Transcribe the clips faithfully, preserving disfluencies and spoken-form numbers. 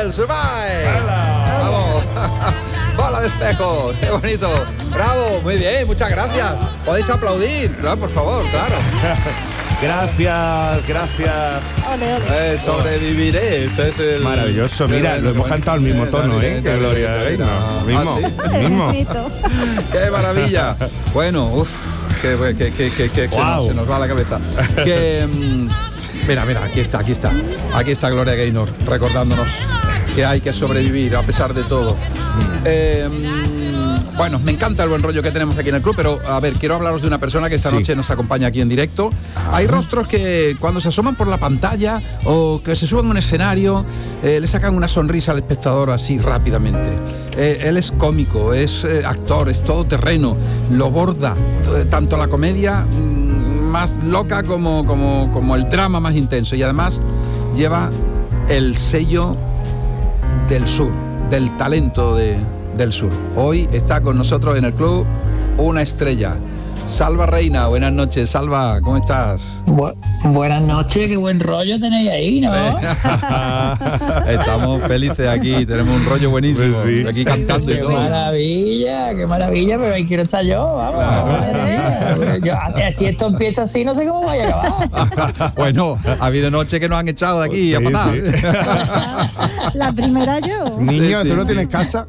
el Survive. Vamos. Bola de espejo, qué bonito. Bravo, muy bien, muchas gracias. Podéis aplaudir, claro, por favor, claro. Gracias, gracias. Ole, ole. Eh, sobreviviré. Este es el, Maravilloso, mira, lo hemos cantado al mismo tono, ¿eh? Que Gloria Gaynor. Mismo, el mismo. Qué maravilla. Bueno, uff, que, que, que, que, que wow. se, nos, se nos va la cabeza. Que, um, mira, mira, aquí está, aquí está. Aquí está Gloria Gaynor, recordándonos que hay que sobrevivir a pesar de todo. Eh, bueno, me encanta el buen rollo que tenemos aquí en el club, pero a ver, quiero hablaros de una persona que esta sí. noche nos acompaña aquí en directo. Ah. Hay rostros que cuando se asoman por la pantalla o que se suben a un escenario, eh, le sacan una sonrisa al espectador así rápidamente. Eh, él es cómico, es eh, actor, es todoterreno, lo borda t- tanto la comedia mmm, más loca como, como, como el drama más intenso, y además lleva el sello del sur, del talento de, del sur. Hoy está con nosotros en el club una estrella. Salva Reina, buenas noches. Salva, ¿cómo estás? Bu- buenas noches, qué buen rollo tenéis ahí, ¿no? Estamos felices aquí, tenemos un rollo buenísimo. Pues sí. Aquí cantando qué y todo. Qué maravilla, qué maravilla, pero ahí quiero estar yo, vamos. Claro. Yo, si esto empieza así, no sé cómo vaya a acabar. Bueno, ha habido noches que nos han echado de aquí pues sí, a patar. Sí. La primera yo. Niño, sí, sí, ¿tú no sí. tienes casa?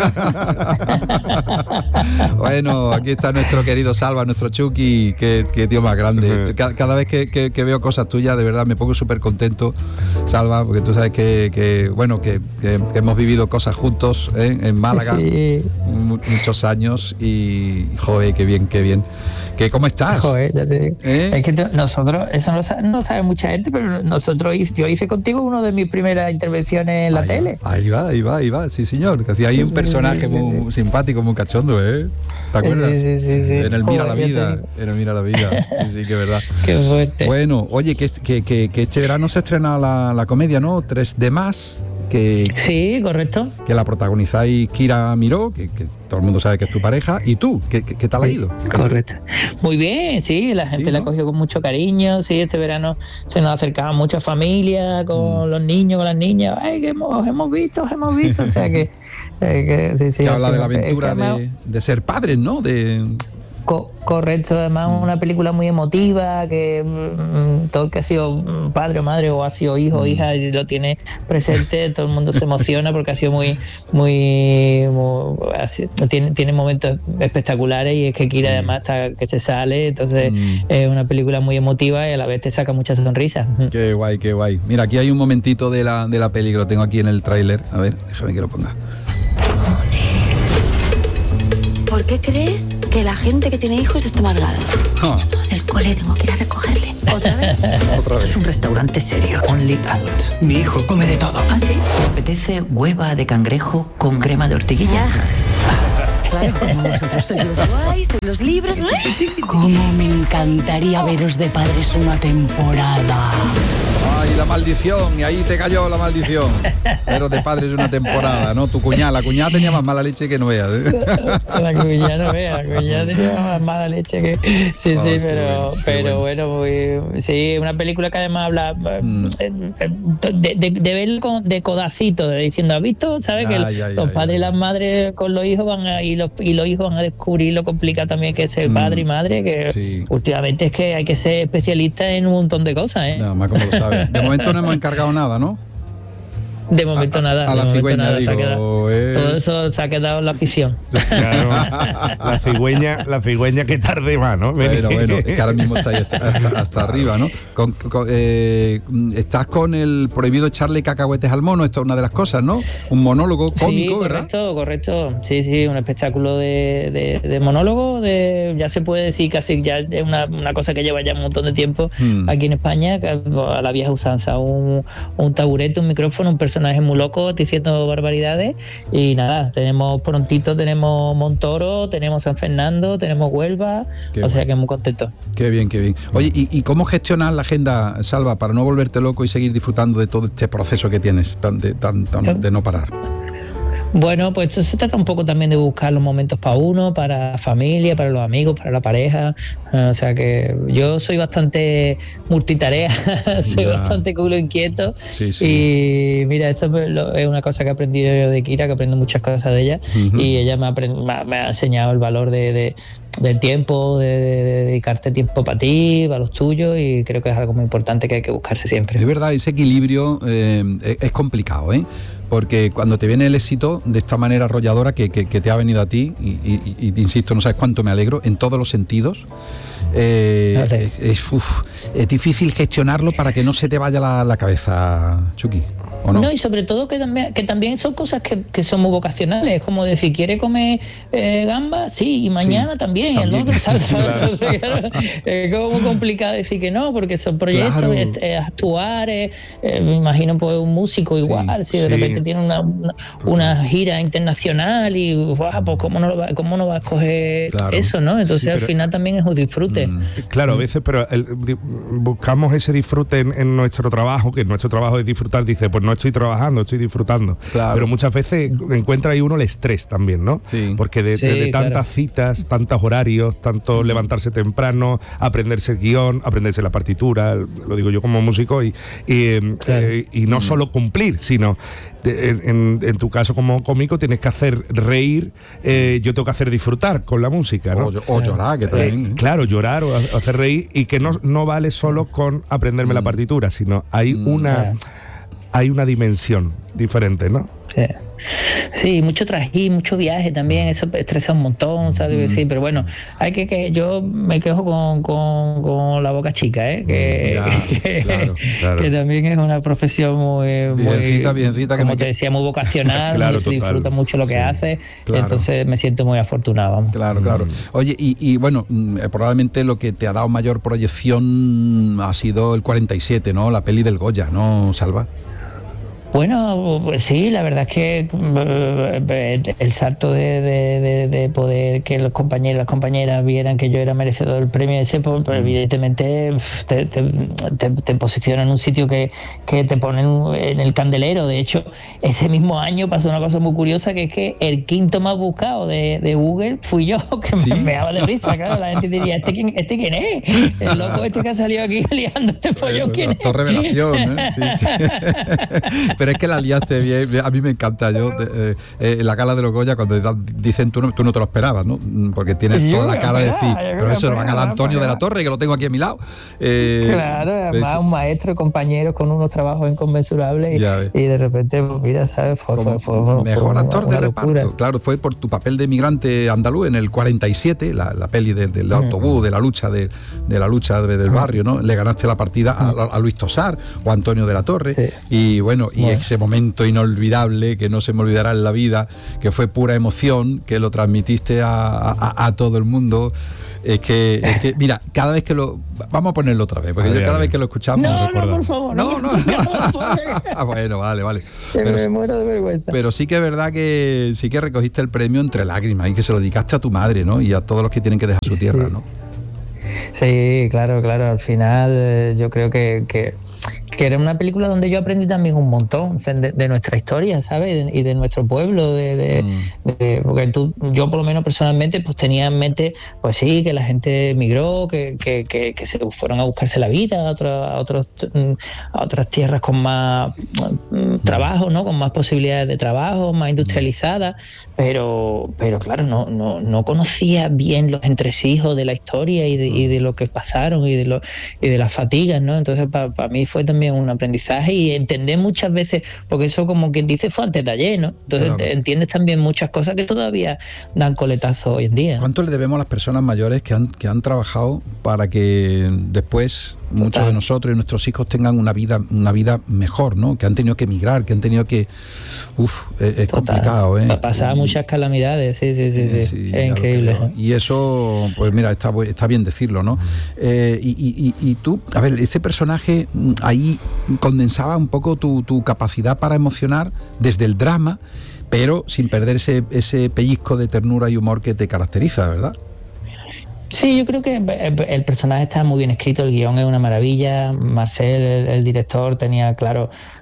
Bueno, aquí está nuestro querido Salva, nuestro Chucky, que, que tío más grande. Cada, cada vez que, que, que veo cosas tuyas, de verdad me pongo súper contento, Salva, porque tú sabes que, que bueno, que, que, que hemos vivido cosas juntos, ¿eh? En Málaga, sí. muchos años, y joder, qué bien, qué bien. ¿Qué, ¿Cómo estás? Joder, ya te digo. ¿Eh? Es que t- nosotros, eso no sabe, no sabe mucha gente, pero nosotros, yo hice contigo una de mis primeras intervenciones en la ahí tele. Va, ahí va, ahí va, ahí va, sí señor, que hacía ahí un personaje sí, sí, muy sí. simpático, muy cachondo, ¿eh? ¿Te acuerdas? Sí, sí, sí, sí. En el Mira Joder, la Vida, en el Mira la Vida, sí, sí, que verdad. Qué fuerte. Bueno, oye, que, que, que, que este verano se estrena la, la comedia, ¿no? tres de más. Que, sí, correcto. Que la protagonizáis Kira Miró, que, que todo el mundo sabe que es tu pareja, y tú, ¿qué, qué tal ha ido? Correcto. Muy bien, sí, la gente sí, ¿no? la cogió con mucho cariño, sí, este verano se nos acercaban muchas familias con mm. los niños, con las niñas, ay, que hemos, hemos visto, hemos visto, o sea que... eh, que sí, sí, que habla de la aventura de, de ser padres, ¿no? De... Co- correcto, además mm. una película muy emotiva, que mm, todo el que ha sido padre o madre o ha sido hijo o mm. hija y lo tiene presente, todo el mundo se emociona porque ha sido muy, muy, muy así, tiene, tiene momentos espectaculares, y es que Kira sí. además está que se sale, entonces mm. es una película muy emotiva y a la vez te saca muchas sonrisas. Qué guay, qué guay. Mira, aquí hay un momentito de la, de la peli que lo tengo aquí en el tráiler, a ver, déjame que lo ponga. ¿Por qué crees que la gente que tiene hijos está amargada? Oh. Del cole tengo que ir a recogerle. ¿Otra vez? Otra vez. Es un restaurante serio, only adults. Mi hijo come de todo. ¿Ah, sí? ¿Te apetece hueva de cangrejo con crema de ortiguilla? Claro, como vosotros sois los guays, sois los libres, ¿no? Cómo me encantaría veros de padres una temporada. Ay, la maldición, y ahí te cayó la maldición. Pero de padres una temporada, ¿no? Tu cuñada, la cuñada tenía más mala leche que no veas, ¿eh? La cuñada no vea, la cuñada tenía más mala leche que... Sí, oh, sí, pero, bueno, pero bueno, bueno muy, sí, una película que además habla mm. de, de, de ver con, de codacito, de diciendo, ¿has visto? ¿Sabes? Que ay, ay, los ay, padres ay. y las madres con los hijos van a, y los, y los hijos van a descubrir lo complicado también que es ser mm. padre y madre, que sí. últimamente es que hay que ser especialista en un montón de cosas, ¿eh? Nada más como lo sabes. De momento no hemos encargado nada, ¿no? De momento a, nada. A la cigüeña, nada, digo. Quedado, es... Todo eso se ha quedado en la afición. Claro, la cigüeña, la cigüeña que tarde más, ¿no? Bueno, bueno, es que ahora mismo está ahí hasta, hasta, hasta arriba, ¿no? Con, con, eh, estás con el prohibido echarle cacahuetes al mono, esto es una de las cosas, ¿no? Un monólogo cómico, sí, correcto, ¿verdad? Correcto, sí, sí, un espectáculo de, de, de monólogo, de, ya se puede decir casi, ya es una, una cosa que lleva ya un montón de tiempo hmm. aquí en España, a la vieja usanza, un, un taburete, un micrófono, un personaje muy loco diciendo barbaridades, y nada, tenemos prontito, tenemos Montoro, tenemos San Fernando, tenemos Huelva, qué o bueno. sea que muy contento. Qué bien, qué bien. Oye, ¿y, y cómo gestionar la agenda, Salva, para no volverte loco y seguir disfrutando de todo este proceso que tienes tan de, tan, tan, de no parar? Bueno, pues esto se trata un poco también de buscar los momentos para uno, para la familia, para los amigos, para la pareja. O sea que yo soy bastante multitarea, soy Ya. bastante culo inquieto. Sí, sí. Y mira, esto es una cosa que he aprendido yo de Kira, que aprendo muchas cosas de ella. Ujú. Y ella me ha, aprend- me ha- me ha enseñado el valor de, de- del tiempo, de, de- de dedicarte tiempo para ti, para los tuyos. Y creo que es algo muy importante que hay que buscarse siempre. Es verdad, ese equilibrio eh, es, es complicado, ¿eh? Porque cuando te viene el éxito de esta manera arrolladora que, que, que te ha venido a ti, y, y, y, y insisto, no sabes cuánto me alegro, en todos los sentidos, eh, Vale. es, es, uf, es difícil gestionarlo para que no se te vaya la, la cabeza, Chucky, ¿o no? No, y sobre todo que también, que también son cosas que, que son muy vocacionales. Es como decir, ¿quiere comer eh, gamba? Sí, y mañana Sí, también. también. El otro, ¿sabes? ¿Sabes? Es como muy complicado decir que no, porque son proyectos, Claro. es, es actuar, es, eh, me imagino pues un músico igual, si de sí. repente tiene una, una, una gira internacional y guau, pues cómo no, lo va, cómo no va a escoger Claro. eso, ¿no? Entonces Sí, al pero- final también es un disfrute. Mm. Claro, a veces, pero el- di- buscamos ese disfrute en, en nuestro trabajo, que nuestro trabajo es disfrutar, dice, pues no estoy trabajando, estoy disfrutando. Claro. Pero muchas veces encuentra ahí uno el estrés también, ¿no? Sí. Porque de, Sí, de- de tantas claro. citas, tantos horarios, tanto levantarse temprano, aprenderse el guión, aprenderse la partitura, lo digo yo como músico, y, y, eh, Claro. eh, y no solo cumplir, sino de- en, en- en tu caso como cómico tienes que hacer reír, eh, yo tengo que hacer disfrutar con la música, ¿no? O, o llorar, que Eh, también. ¿eh? claro, llorar o ha- hacer reír, y que no, no vale solo con aprenderme la partitura, sino hay Mm. una Claro. hay una dimensión diferente, ¿no? Sí. Sí, mucho trajín, mucho viaje también, eso estresa un montón, ¿sabes? Sí, pero bueno, hay que que yo me quejo con, con, con la boca chica, ¿eh? Que, Ya, que, claro, claro. que también es una profesión muy, muy Biencita, biencita, que como me te que- decía, muy vocacional, Claro, donde se total. disfruta mucho lo que Sí, hace, claro. entonces me siento muy afortunado, vamos. Claro, claro. Oye, y, y bueno, mm, eh, probablemente lo que te ha dado mayor proyección ha sido el cuarenta y siete, ¿no? La peli del Goya, ¿no, Salva? Bueno, pues sí, la verdad es que eh, el salto de, de- de- de poder que los compañeros y las compañeras vieran que yo era merecedor del premio ese, pues, pues, evidentemente pf, te, te, te- te posiciona en un sitio que, que te ponen en el candelero. De hecho, ese mismo año pasó una cosa muy curiosa, que es que el quinto más buscado de, de Google fui yo, que ¿Sí? me, me daba de risa, claro. La gente diría, ¿este quién, ¿este quién es? El loco este que ha salido aquí liando este follón, ¿quién es? Esto es revelación, ¿eh? Sí, sí. Pero es que la liaste bien. A mí me encanta. Yo, de- eh, eh, en la gala de los Goya, cuando dan- dicen tú no, tú no te lo esperabas, ¿no? Porque tienes Yo toda la me cara de esperaba, decir, yo pero me eso lo van al esperaba, Antonio de la esperaba. Torre, que lo tengo aquí a mi lado. Eh, Claro, además es- un maestro, compañeros con unos trabajos inconmensurables y, Ya ves. y de repente, pues mira, ¿sabes? Fue, como fue- fue- mejor fue actor de una locura. reparto. Claro, fue por tu papel de migrante andaluz en el cuarenta y siete, la, la peli del, del autobús, de la lucha de, de la lucha de- del barrio, ¿no? Le ganaste la partida a, a Luis Tosar o a Antonio de la Torre. Sí. Y bueno, y Bueno. ese momento inolvidable que no se me olvidará en la vida, que fue pura emoción, que lo transmitiste a, a- a todo el mundo. Es que, es que, mira, cada vez que lo. Vamos a ponerlo otra vez, porque A yo ver, cada a ver. vez que lo escuchamos. No, no, recuerda. por favor, No, no, no, no. Ah, bueno, vale, vale. Que Pero, me muero de vergüenza. pero sí que es verdad que sí que recogiste el premio entre lágrimas y que se lo dedicaste a tu madre, ¿no? Y a todos los que tienen que dejar su Sí. tierra, ¿no? Sí, claro, claro. Al final eh, yo creo que, que, que era una película donde yo aprendí también un montón de, de nuestra historia, ¿sabes? Y de nuestro pueblo, de, de- Mm. de- porque tú, yo por lo menos personalmente pues tenía en mente, pues sí, que la gente emigró, que, que, que, que se fueron a buscarse la vida a, otro- a, otros, mm, a otras tierras con más mm, trabajo, ¿no? Con más posibilidades de trabajo, más industrializadas, pero, pero claro, no, no, no conocía bien los entresijos de la historia y de, y de lo que pasaron y de, lo, y de las fatigas, ¿no? Entonces para mí fue también un aprendizaje y entender muchas veces, porque eso como quien dice fue antes de ayer, ¿no? Entonces Claro. entiendes también muchas cosas que todavía dan coletazo hoy en día. ¿Cuánto le debemos a las personas mayores que han, que han trabajado para que después muchos de nosotros y nuestros hijos tengan una vida, una vida mejor, ¿no? Que han tenido que emigrar, que han tenido que. Uf, es, es Total. complicado, ¿eh? Pa- Pasaban muchas calamidades, sí, sí, sí, sí. Sí, ya es lo increíble. creo. Y eso, pues mira, está, bu- está bien decirlo, ¿no? Eh, y, y- y- y tú, a ver, ese personaje mm, ahí condensaba un poco tu, tu capacidad para emocionar desde el drama, pero sin perder ese, ese pellizco de ternura y humor que te caracteriza, ¿verdad? Sí, yo creo que el el personaje está muy bien escrito, el guión es una maravilla. Marcel, el, el director, tenía claro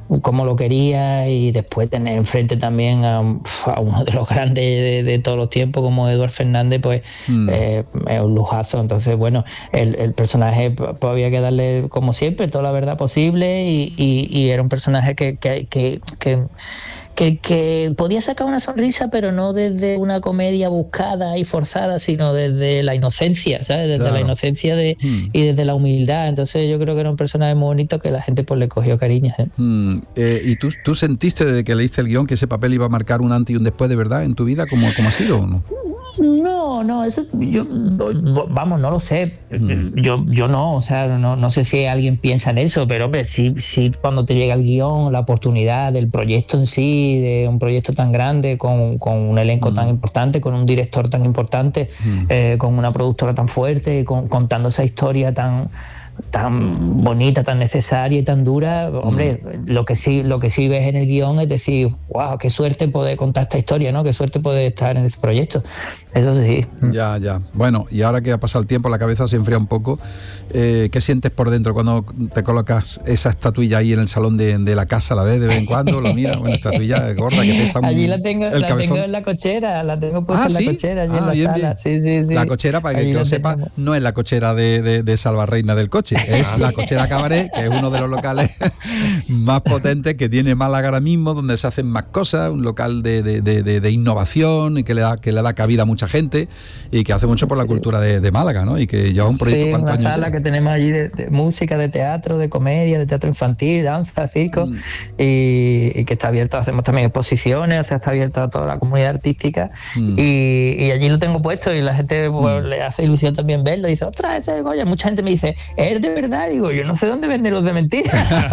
cómo lo quería, y después tener enfrente también a, a uno de los grandes de, de todos los tiempos como Eduard Fernández, pues mm. eh, es un lujazo. Entonces, bueno, el, el personaje pues, había que darle, como siempre, toda la verdad posible, y, y, y era un personaje que, que, que, que Que, que podía sacar una sonrisa, pero no desde una comedia buscada y forzada, sino desde la inocencia, ¿sabes? Desde claro. la inocencia de, mm. y desde la humildad. Entonces yo creo que era un personaje muy bonito que la gente pues le cogió cariño. ¿eh? Mm. Eh, ¿Y tú, tú sentiste desde que leíste el guión que ese papel iba a marcar un antes y un después de verdad en tu vida? ¿Cómo, cómo ha sido o no? No, no, eso yo, vamos, no lo sé. Mm. Yo, yo no, o sea, no, no sé si alguien piensa en eso, pero hombre, sí, sí, cuando te llega el guión, la oportunidad del proyecto en sí, de un proyecto tan grande, con, con un elenco mm. tan importante, con un director tan importante, mm. eh, con una productora tan fuerte, con, contando esa historia tan tan bonita, tan necesaria y tan dura, hombre, mm. lo que sí lo que sí ves en el guión es decir, wow, qué suerte poder contar esta historia, ¿no? Qué suerte poder estar en este proyecto. Eso sí. Ya, ya. Bueno, y ahora que ha pasado el tiempo, la cabeza se enfría un poco. Eh, ¿Qué sientes por dentro cuando te colocas esa estatuilla ahí en el salón de, de la casa? ¿La ves de vez en cuando? ¿Lo miras? Bueno, estatuilla gorda que pesa un, allí la tengo, la tengo en la cochera, la tengo puesta ah, en ¿sí? la cochera, allí ah, en la bien, sala. Bien. Sí, sí, sí. La cochera, para que, que lo sepa, no es la cochera de, de, de Salvarreina del coche, es la cochera Cabaret, que es uno de los locales más potentes que tiene Málaga ahora mismo, donde se hacen más cosas, un local de, de, de, de, de innovación y que le da que le da cabida a mucha gente y que hace mucho por la sí. cultura de, de Málaga, ¿no? Y que lleva un proyecto sí, cuántos años. Una sala ya. que tenemos allí de, de música, de teatro, de comedia, de teatro infantil, danza, circo, mm. y, y que está abierta, hacemos también exposiciones, o sea, está abierta a toda la comunidad artística, mm. y, y allí lo tengo puesto y la gente pues, mm. le hace ilusión también verlo, y dice, ostras, ese es el Goya. Mucha gente me dice, ¿es de verdad? Y digo, yo no sé dónde venden los de mentira.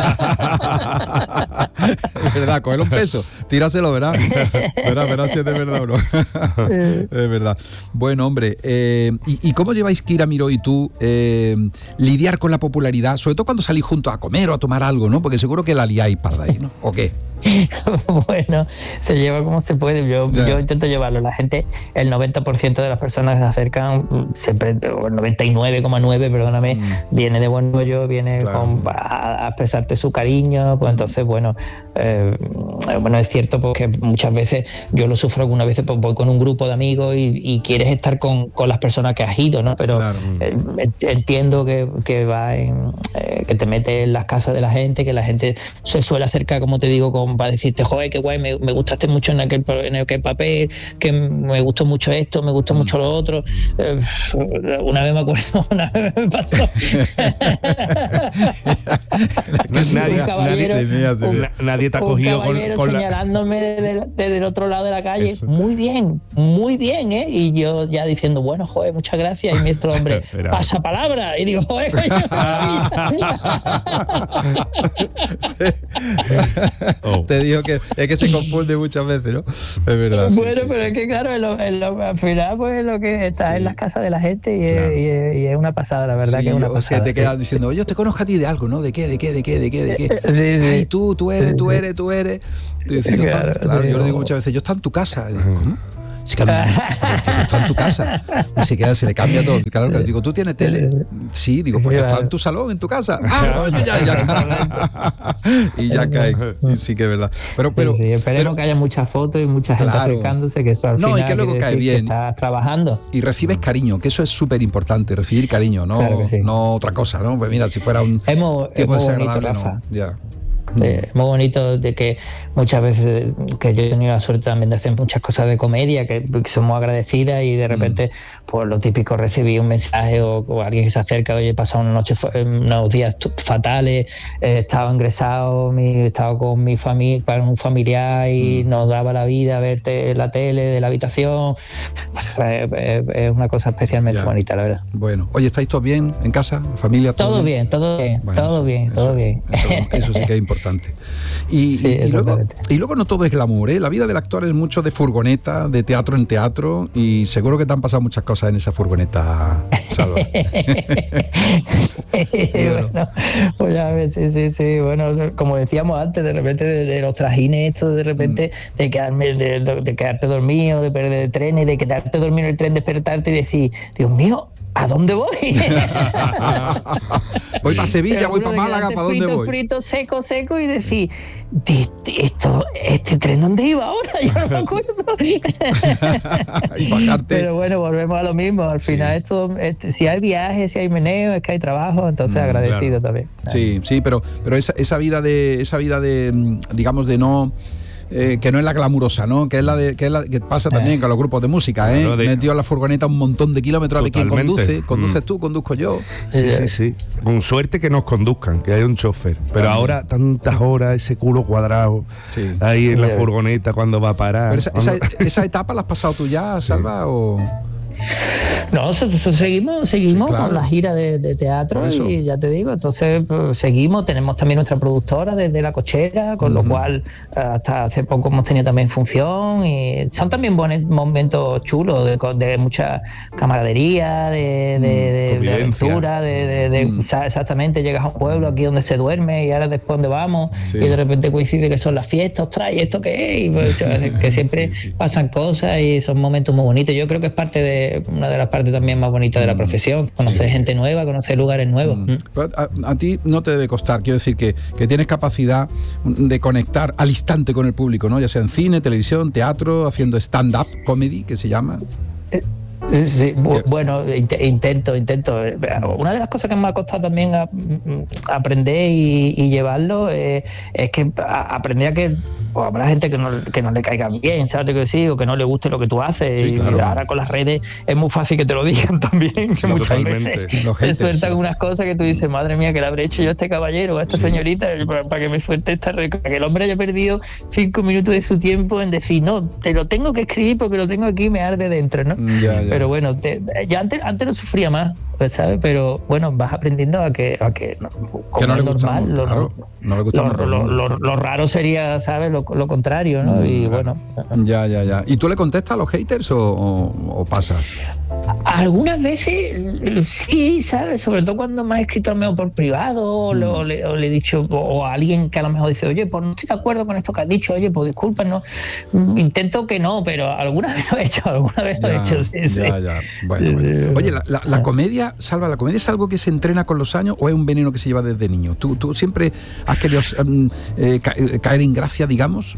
Es verdad, cógelo un peso, tíraselo, verás. Verás, verás si es de verdad o no. Es verdad. Bueno, hombre, eh, ¿y, ¿y cómo lleváis Kira Miró y tú eh, lidiar con la popularidad? Sobre todo cuando salís juntos a comer o a tomar algo, ¿no? Porque seguro que la liáis para ahí, ¿no? ¿O qué? Bueno, se lleva como se puede. Yo, yeah. yo intento llevarlo. La gente, el noventa por ciento de las personas que se acercan, siempre, o el noventa y nueve coma nueve, perdóname, mm. viene de buen rollo, viene claro. con, a, a expresarte su cariño. Pues entonces, bueno, eh, bueno, es cierto porque muchas veces yo lo sufro algunas veces, pues voy con un grupo de amigos y, y quieres estar con, con las personas que has ido, ¿no? Pero claro. eh, entiendo que, que va en, eh, que te metes en las casas de la gente, que la gente se suele acercar, como te digo, con para decirte, joder, qué guay, me, me gustaste mucho en aquel, en aquel papel, que me gustó mucho esto, me gustó mm. mucho lo otro. Eh, una vez me acuerdo, una vez me pasó. nadie, caballero, nadie, un, nadie te ha cogido con, con señalándome la... desde, desde el otro lado de la calle. Eso. Muy bien, muy bien, ¿eh? Y yo ya diciendo, bueno, joder, muchas gracias. Y mi otro hombre, pasa palabra. Y digo, joder, coño. Sí. Oh. Te digo que es que se confunde muchas veces, ¿no? Es verdad. Bueno, sí, sí, pero sí. es que claro, en lo, en lo, al final pues es lo que está sí. en las casas de la gente y, claro. es, y, es, y es una pasada, la verdad sí, que es una pasada. O sea, te quedas sí. diciendo, oye, te conozco a ti de algo, ¿no? ¿De qué? ¿De qué? ¿De qué? ¿De qué? ¿De qué? Sí, sí. Ay, tú, tú eres, tú eres, tú eres. Tú dices, claro, yo, claro, sí, yo lo digo muchas veces, yo estoy en tu casa. Y digo, ¿cómo? Sí, claro, no está en tu casa y se queda, se le cambia todo. Claro, claro, digo, ¿tú tienes tele? Sí, digo, pues está en tu salón, en tu casa. Ah, bueno, ya, ya. Y ya cae. Y sí que es verdad. Pero, pero, sí, sí, esperemos pero, que haya muchas fotos y mucha gente claro. acercándose, que eso al no, final y que luego cae bien. Que estás trabajando. Y recibes cariño, que eso es súper importante, recibir cariño, no, claro sí. no otra cosa, ¿no? Pues mira, si fuera un hemos, tipo hemos desagradable, bonito, no. Ya. Eh, muy bonito de que muchas veces que yo he tenido la suerte también de hacer muchas cosas de comedia que, que somos agradecidas y de repente mm. pues lo típico recibí un mensaje o, o alguien que se acerca, oye, he pasado una noche, unos días fatales, eh, estaba ingresado, mi, estaba con mi familia, con un familiar y mm. nos daba la vida verte en la tele de la habitación. Es, es, es una cosa especialmente ya. bonita, la verdad. Bueno, oye, ¿estáis todos bien en casa, familia? Todo, todo bien, todo bien, bueno, todo eso, bien, todo eso, bien. Eso, eso sí que es importante. Y, sí, y, y, luego, y luego no todo es glamour, ¿eh? La vida del actor es mucho de furgoneta, de teatro en teatro, y seguro que te han pasado muchas cosas en esa furgoneta, Salva. Sí, bueno, pues a ver, sí, sí, sí. Bueno, como decíamos antes, de repente de, de los trajines estos, de repente mm. de, quedarme, de, de, de quedarte dormido, de perder el tren y de quedarte dormido en el tren, despertarte y decir, Dios mío, ¿a dónde voy? Voy para Sevilla, voy para Málaga, ¿para dónde frito, voy? Frito, seco, seco y decir, de, de, esto, ¿este tren dónde iba ahora? Yo no me acuerdo. Y bajarte. Pero bueno, volvemos a lo mismo. Al Sí. final, esto, esto, si hay viajes, si hay meneo, es que hay trabajo, entonces Mm, agradecido claro. también. Sí, sí, pero, pero esa, esa vida de, esa vida de, mm, digamos, de no. Eh, que no es la glamurosa, ¿no? Que es la de, que es la que pasa también con los grupos de música, ¿eh? Claro, de- Metido en la furgoneta un montón de kilómetros a ver quién Totalmente. conduce. Conduces Mm. tú, conduzco yo. Sí, sí, sí. Con suerte que nos conduzcan, que haya un chofer. Pero También. ahora tantas horas, ese culo cuadrado, Sí. ahí en la Yeah. furgoneta cuando va a parar. Pero esa, esa, Cuando- esa etapa la has pasado tú ya, Salva, o. No, se- se- seguimos, seguimos Sí, claro. con la gira de, de teatro Por eso. y ya te digo, entonces pues, seguimos, tenemos también nuestra productora desde La Cochera, con Ujú. lo cual eh, hasta hace poco hemos tenido también función y son también buenos momentos chulos de, co- de mucha camaradería, de, de, de- de convivencia. aventura, de, de- de- Mm. o sea, exactamente, llegas a un pueblo aquí donde se duerme y ahora después donde vamos Sí. y de repente coincide que son las fiestas, ostras, ¿y esto qué es? Y pues, que siempre Sí, sí. pasan cosas y son momentos muy bonitos. Yo creo que es parte de una de las partes también más bonitas de la Mm, profesión, conocer sí. gente nueva, conocer lugares nuevos. Mm. Mm. Pero A, a ti no te debe costar, quiero decir que, que tienes capacidad de conectar al instante con el público, ¿no? Ya sea en cine, televisión, teatro, haciendo stand-up comedy, que se llama. Sí, bu- bueno, int- intento, intento. Una de las cosas que me ha costado también a- mm, aprender y, y llevarlo eh, es que a- aprender a que pues, habrá gente que no, que no le caiga bien, ¿sabes lo que decir? O que no le guste lo que tú haces. Sí, y claro. ahora con las redes es muy fácil que te lo digan también. Que muchas totalmente. veces Los te haters, sueltan sí. unas cosas que tú dices, madre mía, que le habré hecho yo a este caballero o a esta Sí. señorita para, para que me suelte esta reca. Que el hombre haya perdido cinco minutos de su tiempo en decir, no, te lo tengo que escribir porque lo tengo aquí y me arde dentro, ¿no? Mm, ya, ya. Pero bueno, te- yo antes, antes lo sufría más, pues, ¿sabes? Pero bueno, vas aprendiendo a que, a que no, como Que no le es gusta, normal, lo, claro, no le gusta lo, a todo el lo- mundo. lo- lo raro sería, ¿sabes? Lo, lo contrario, ¿no? Mm, y claro. bueno, Ya, ya, ya. ¿Y tú le contestas a los haters o, o- o pasas? algunas veces sí, ¿sabes? Sobre todo cuando me ha escrito a lo mejor por privado o, Mm. le, o le- o le he dicho, o, o a alguien que a lo mejor dice, oye, pues no estoy de acuerdo con esto que has dicho, oye, pues disculpa, no. Mm, Intento que no, pero alguna vez lo he hecho, alguna vez lo he Ya, hecho, sí, sí. ya, ya. Bueno, bueno. Oye, la, la- la comedia, Salva, ¿la comedia es algo que se entrena con los años o es un veneno que se lleva desde niño? ¿Tú, tú siempre has querido mm, eh, ca- eh, caer en gracia, digamos?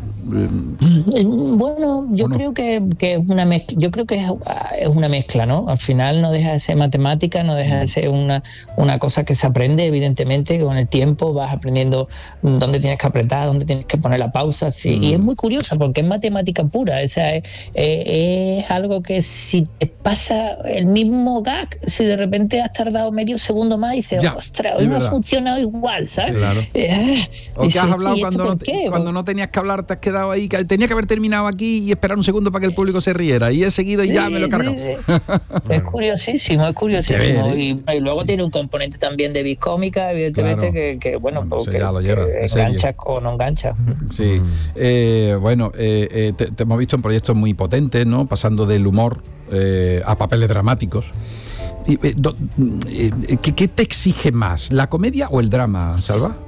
Eh, Bueno, yo ¿O no? creo que, que es una mezcla, yo creo que es, es una mezcla, ¿no? Al final no deja de ser matemática, no deja de ser una, una cosa que se aprende, evidentemente, que con el tiempo vas aprendiendo dónde tienes que apretar, dónde tienes que poner la pausa, sí, Mm. y es muy curiosa porque es matemática pura, o sea, es, eh, es algo que si te pasa el mismo gag, si de repente has tardado medio segundo más, dices, Ya, ostras, es hoy no ha verdad. funcionado igual, ¿sabes? Sí, claro. Eh, ¿O que dices, has hablado "¿Y esto cuando no, por te- qué?". cuando no tenías que hablar, te has quedado ahí, que tenía que haber terminado aquí y esperar un segundo para que el público se riera? Y he seguido y Sí, ya me lo he cargado. sí, sí. Es curiosísimo, es curiosísimo. Qué bien, y, y luego Sí, tiene sí. un componente también de biscómica, evidentemente, Claro. que, que, bueno, Bueno, pues, eso que, ya lo lleva, que de serie. enganchas o no enganchas. Sí, eh, bueno, eh, eh, te, te hemos visto en proyectos muy potentes, ¿no? Pasando del humor eh, a papeles dramáticos. Y, eh, do- eh, ¿qué, qué te exige más, la comedia o el drama, Salva?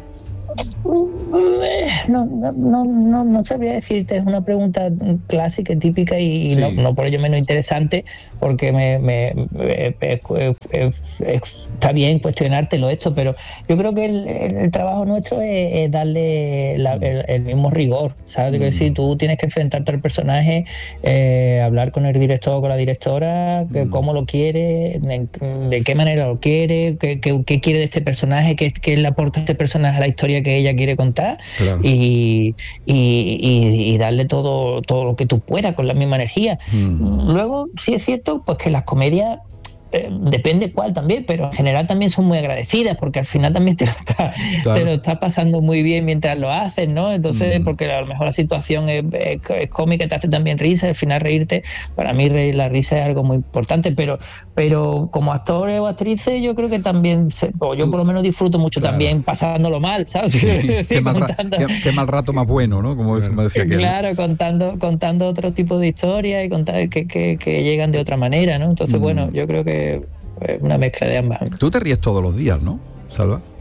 No, no, no, no, no sabría decirte, es una pregunta clásica, típica y, y Sí. no, no por ello menos interesante, porque me, me- me- es- es- es- está bien cuestionártelo esto, pero yo creo que el, el- el trabajo nuestro es, es darle la- el, el mismo rigor, ¿sabes? Mm. Que si tú tienes que enfrentarte al personaje, eh, hablar con el director o con la directora, que Mm. cómo lo quiere, de, de qué manera lo quiere, qué, qué- qué quiere de este personaje, qué, qué le aporta este personaje a la historia que ella quiere contar. Claro. Y, y, y- y darle todo, todo lo que tú puedas con la misma energía. Mm. Luego, sí es cierto, pues que las comedias, eh, depende cuál también, pero en general también son muy agradecidas porque al final también te lo estás Claro. te lo estás pasando muy bien mientras lo haces, ¿no? Entonces, Mm. porque a lo mejor la situación es, es- es cómica, te hace también risa, al final reírte, para mí reír, la risa es algo muy importante, pero, pero como actores o actrices yo creo que también, se- o yo Tú- por lo menos disfruto mucho Claro. también pasándolo mal, ¿sabes? qué, mal ra- Contando- qué- qué mal rato más bueno, ¿no? Como, como decía aquel. Claro, contando, contando otro tipo de historias y contar que, que, que llegan de otra manera, ¿no? Entonces, Mm. bueno, yo creo que es una mezcla de ambas. Tú te ríes todos los días, ¿no, Salva?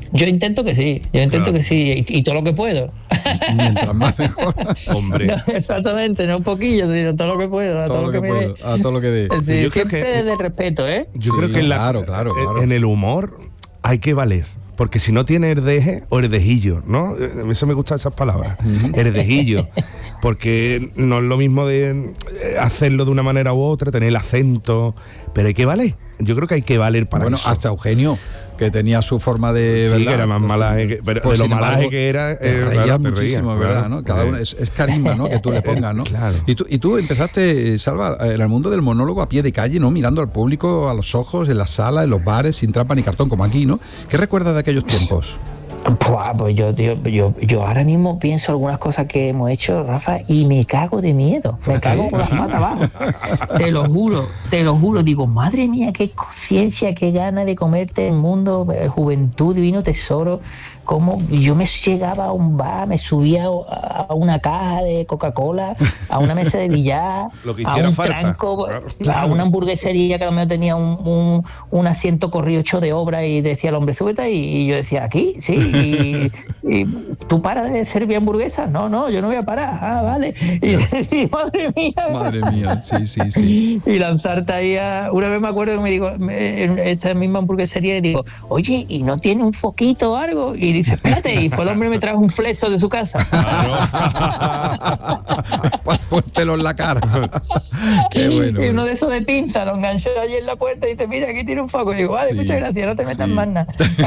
Yo intento que sí, yo intento Claro. que sí, y, y todo lo que puedo. Mientras más mejor. Hombre. No, exactamente, no un poquillo, sino todo lo que puedo, a todo, todo lo que me dé. puedo, a todo lo que dé. Sí, Yo creo siempre que- desde el respeto, ¿eh? Yo Sí, creo que en la- claro, claro, en- claro. en el humor hay que valer. Porque si no tiene herdeje o herdejillo, ¿no? Eh, Eso me gustan esas palabras. Herdejillo. Porque no es lo mismo de eh, hacerlo de una manera u otra, tener el acento. Pero hay que valer. Yo creo que hay que valer para Bueno, eso. hasta Eugenio, que tenía su forma de... Sí, ¿verdad? que era más Pues, malaje que- pero pues, de lo sin embargo, malaje que era, te eh, reías claro, te muchísimo, reías, ¿verdad? claro. ¿no? Cada uno, es, es carisma, ¿no? Que tú le pongas, ¿no? Claro. Y tú, y tú empezaste, eh, Salva, en el mundo del monólogo a pie de calle, ¿no? Mirando al público a los ojos, en la sala, en los bares, sin trampa ni cartón, como aquí, ¿no? ¿Qué recuerdas de aquellos tiempos? Buah, pues yo, tío, yo, yo ahora mismo pienso algunas cosas que hemos hecho, Rafa, y me cago de miedo. Me cago con las patas abajo. Te lo juro, te lo juro. Digo, madre mía, qué conciencia, qué gana de comerte el mundo, eh, juventud, divino tesoro. Como yo me llegaba a un bar, me subía a a una caja de Coca-Cola, a una mesa de billar, Lo que a hiciera un falta. tranco, Claro. a una hamburguesería que a lo mejor tenía un, un, un asiento corrido hecho de obra y decía el hombre, súbete, y, y yo decía, aquí, sí, y, y tú paras de servir hamburguesas, no, no, yo no voy a parar, ah, vale, y, y madre mía, Madre mía, sí, sí, sí. y lanzarte ahí a... Una vez me acuerdo que me digo, me- en esa misma hamburguesería, y digo, oye, ¿y no tiene un foquito o algo? Y dice, espérate, y fue el hombre y me trajo un fleso de su casa. Pues póntelo en la cara. Qué bueno. Y uno de esos de pinza lo enganchó allí en la puerta y dice, mira, aquí tiene un foco. Y digo, vale, Sí, muchas gracias, no te metas sí. más nada.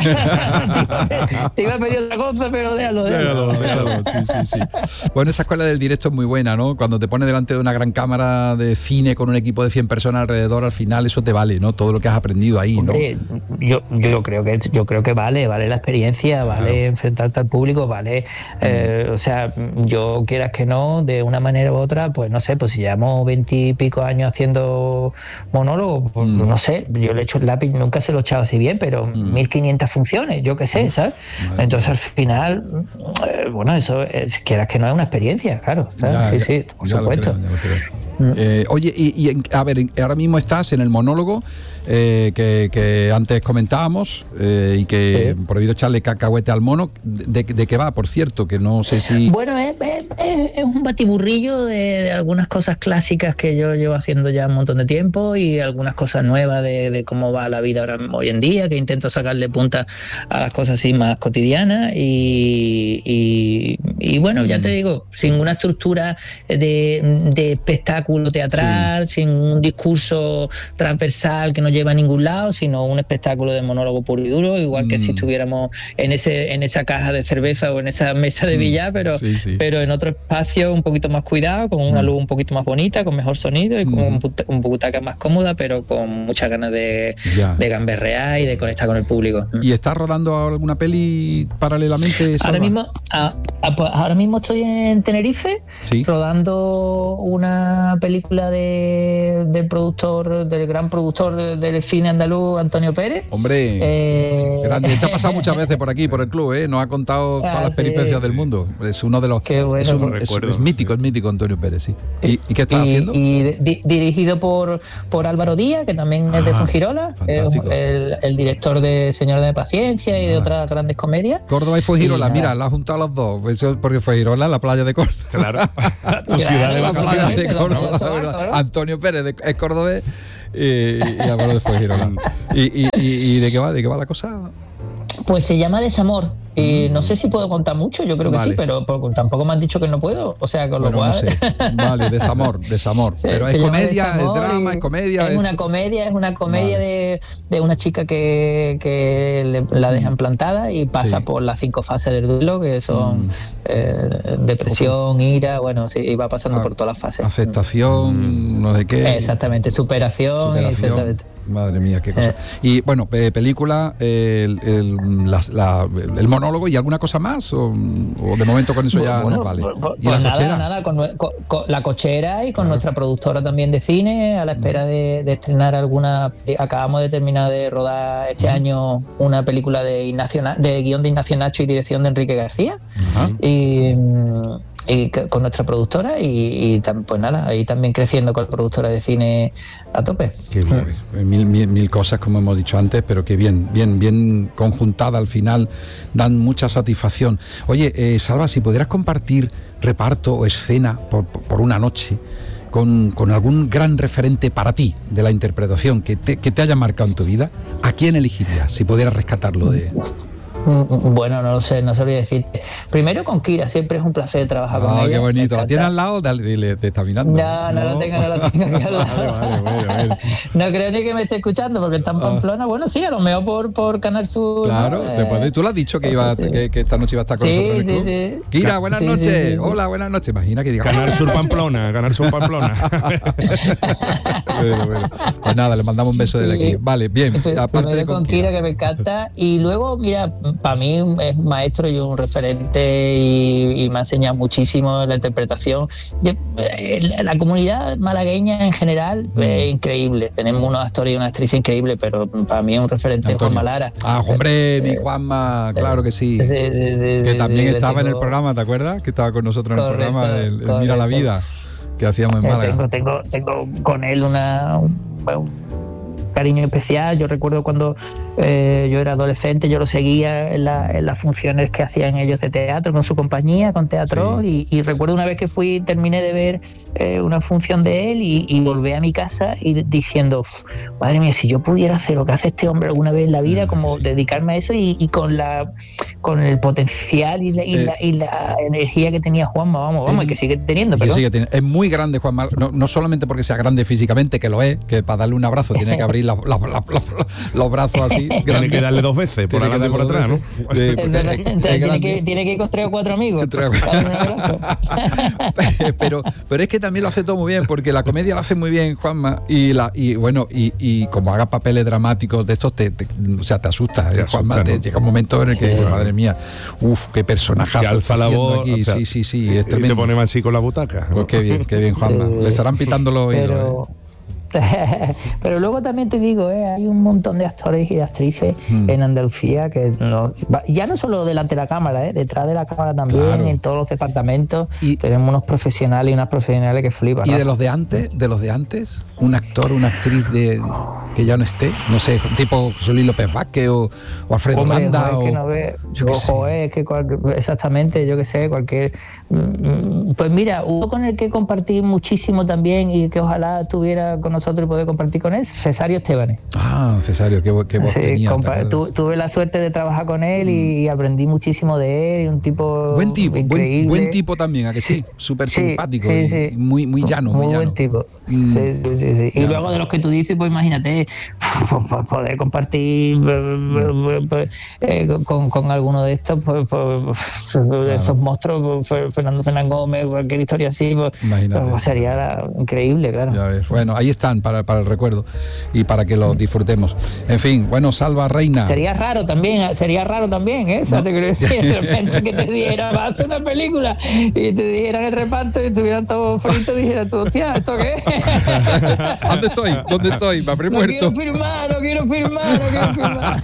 Te iba a pedir otra cosa, pero déjalo, déjalo. Déjalo, déjalo, sí, sí, sí. Bueno, esa escuela del directo es muy buena, ¿no? Cuando te pones delante de una gran cámara de cine con un equipo de cien personas alrededor, al final eso te vale, ¿no? Todo lo que has aprendido ahí, ¿no? Hombre, yo, yo creo que yo creo que vale, vale la experiencia, vale enfrentarte al público, vale, eh, o sea, yo quieras que no, de una manera u otra, pues no sé, pues si llevamos veintipico años haciendo monólogo, pues Mm. no sé, yo le echo el lápiz, nunca se lo he echado así bien, pero Mm. mil quinientas funciones, yo qué sé, ¿sabes? madre Entonces al final, eh, bueno, eso es, quieras que no es una experiencia, claro, ¿sabes? Ya, sí, ya, sí, por ya lo supuesto. creo, ya lo creo. Eh, oye, y, y en- a ver, en- ahora mismo estás en el monólogo eh, que, que antes comentábamos eh, y que Sí. prohibido echarle cacahuete al mono. ¿De, de qué va, por cierto? Que no sé si... Bueno, es, es- es- es un batiburrillo de, de algunas cosas clásicas que yo llevo haciendo ya un montón de tiempo y algunas cosas nuevas de, de cómo va la vida ahora hoy en día, que intento sacarle punta a las cosas así más cotidianas y, y, y bueno, ya te digo, sin una estructura de, de espectáculo teatral, sin un discurso transversal que no lleva a ningún lado, sino un espectáculo de monólogo puro y duro, igual que Mm. si estuviéramos en ese en esa caja de cerveza o en esa mesa de billar, pero Sí, sí. pero en otro espacio un poquito más cuidado, con una Mm. luz un poquito más bonita, con mejor sonido y con Mm. un, buta- un butaca más cómoda, pero con muchas ganas de, Ya. de gamberrear y de conectar con el público. ¿Y estás rodando alguna peli paralelamente, Salva? Ahora mismo, a- a- pues ahora mismo estoy en Tenerife, Sí. rodando una película de, del productor, del gran productor del cine andaluz, Antonio Pérez. Hombre, Eh, grande. Te ha pasado muchas veces por aquí, por el club, ¿eh? Nos ha contado todas Ah, las sí, peripecias sí. del mundo. Es uno de los... Qué bueno. es, un- Lo es- recuerdo, es mítico, sí. es mítico Antonio Pérez, sí. ¿Y, y qué estás y, haciendo? y di- dirigido por, por Álvaro Díaz, que también es de Ah, Fuengirola, es fantástico. el, el director de Señor de Paciencia y de Ah. otras grandes comedias. Córdoba y Fuengirola, y nada. mira, la has juntado los dos. Eso porque Fuengirola es la playa de Córdoba. Claro. Tu Claro, ciudad de la playa vacaciones. de la Córdoba, playa la de verdad. Córdoba. Antonio Pérez de- es cordobés y, y Álvaro de Fuengirola. ¿Y, y, y, y de qué va? ¿De qué va la cosa? Pues se llama Desamor. Y no sé si puedo contar mucho, yo creo que Vale. sí, pero, pero tampoco me han dicho que no puedo. O sea, con Bueno, lo no cual. sé. Vale, desamor, desamor. Se- Pero se es llama comedia, es Desamor drama, y es comedia. Es una comedia, es una comedia Vale. de, de una chica que, que le- la dejan plantada y pasa Sí. por las cinco fases del duelo, que son Mm. eh, depresión, ira, bueno, sí, y va pasando Ah, por todas las fases. Aceptación, no sé qué. Exactamente, superación, Superación. exactamente. Madre mía, qué cosa. Eh. Y bueno, eh, película, eh, el, el- las- la- el monólogo y alguna cosa más, o, o de momento con eso ya Bueno, nos vale. pues- pues ¿Y la nada, cochera? nada, con, nue- con- con la cochera y con Claro. nuestra productora también de cine, a la espera de, de estrenar alguna. eh, Acabamos de terminar de rodar este año una película de Ignacio Na- de guión de Ignacio Nacho y dirección de Enrique García. Ajá. Y, mm, y con nuestra productora y, y pues nada, ahí también creciendo con la productora de cine a tope. Qué bien, mil, mil, mil cosas como hemos dicho antes, pero que bien, bien, bien conjuntada al final, dan mucha satisfacción. Oye, eh, Salva, si pudieras compartir reparto o escena por, por una noche con, con algún gran referente para ti de la interpretación que te, que te haya marcado en tu vida, ¿a quién elegirías si pudieras rescatarlo de...? Bueno, no lo sé, no sabría decirte. Primero con Kira, siempre es un placer trabajar oh, con ella. Qué bonito. ¿La tienes al lado? Dale, dile, te está mirando. No, no, no la tengo, no la tengo aquí al lado. Vale, vale, vale, vale. No creo ni que me esté escuchando porque está en Pamplona. Bueno, sí, a lo mejor por, por Canal Sur. Claro, ¿no? te puedes, tú lo has dicho que, iba, sí. que, que esta noche iba a estar con sí, nosotros en el sí, club. Sí. Kira, buenas sí, noches. Sí, sí, Hola, buenas noches. Imagina que diga Canal Sur Pamplona, Canal Sur Pamplona. bueno, bueno. Pues nada, le mandamos un beso desde aquí. Vale, bien. Aparte de con, con Kira, que me encanta. Y luego, mira, para mí es un maestro y un referente y, y me ha enseñado muchísimo la interpretación. Yo, la comunidad malagueña en general mm. es increíble. Tenemos unos actores y una actriz increíble, pero para mí es un referente Juan Malara. Ah, hombre, eh, mi Juanma, claro que sí. sí, sí, sí que sí, también sí, estaba tengo... en el programa, ¿te acuerdas? Que estaba con nosotros en correcto, el programa, el, el correcto. Mira la Vida, que hacíamos en Málaga. Tengo, tengo, tengo con él una... Un, cariño especial. Yo recuerdo cuando eh, yo era adolescente, yo lo seguía en, la, en las funciones que hacían ellos de teatro con su compañía, con teatro, sí. y, y recuerdo una vez que fui, terminé de ver eh, una función de él y, y volví a mi casa y diciendo, madre mía, si yo pudiera hacer lo que hace este hombre alguna vez en la vida, como sí. dedicarme a eso y, y con la con el potencial y la, y, eh, la, y la energía que tenía Juanma, vamos, vamos, eh, y que sigue teniendo. Que sigue teniendo. Es muy grande Juanma, no, no solamente porque sea grande físicamente, que lo es, que para darle un abrazo tiene que abrir La, la, la, la, los brazos así. Tiene que darle dos veces, por adelante y por atrás, ¿no? Eh, es, es, tiene, que, tiene que ir con tres o cuatro amigos. pero, pero es que también lo hace todo muy bien, porque la comedia lo hace muy bien Juanma, y la y bueno, y, y como haga papeles dramáticos de estos, te, te, o sea, te asusta. Te Juanma, asusta, te, ¿no? Llega un momento en el que, sí, madre mía, uff, qué personajazo. Que alza la voz aquí. O sea, sí, sí, sí, es tremendo. Y te pone más así con la butaca. Pues qué bien, qué bien, Juanma. Le estarán pitando los oídos. Pero... ¿eh? Pero luego también te digo, eh, hay un montón de actores y de actrices mm. en Andalucía que no, ya no solo delante de la cámara, eh, detrás de la cámara también, claro. En todos los departamentos y tenemos unos profesionales y unas profesionales que flipan. ¿Y ¿no? de los de antes, de los de antes, un actor, una actriz de que ya no esté, no sé, tipo José Luis López Vázquez o, o Alfredo Hombre, Landa? Es o, que no ve, ojo, es que cual, exactamente, yo que sé, cualquier. Pues mira, uno con el que compartí muchísimo también y que ojalá estuviera con nosotros y poder compartir con él, Cesario Estebanes. Ah, Cesario, qué, qué voz sí, tenía. Compa- tu, tuve la suerte de trabajar con él mm. y aprendí muchísimo de él, y un tipo buen tipo, increíble. Buen, buen tipo también, ¿a que sí? Súper sí, simpático sí, sí. Y muy, muy llano, muy, muy llano. buen tipo. Mm. Sí, sí, sí, sí. Y luego de los que tú dices, pues imagínate, poder compartir mm. eh, con, con alguno de estos, pues, pues, claro. Esos monstruos, pues, Fernando Fernández Gómez, cualquier historia así, pues, pues sería la, increíble, claro. Ya ves. Bueno, ahí están para, para el recuerdo y para que los disfrutemos. En fin, bueno, Salva Reina. Sería raro también, sería raro también, ¿eh? O sea, no. Te quiero decir, de repente que te dijera, vas a hacer una película y te dijeran el reparto y estuvieran todos fritos y dijeran tú, hostia, ¿esto qué es? ¿Dónde estoy? ¿Dónde estoy? Me habré no muerto. No quiero firmar, no quiero firmar, no quiero firmar.